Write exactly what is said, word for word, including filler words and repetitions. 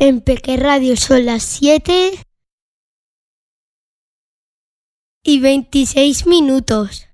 En Peque Radio son las siete y veintiséis minutos.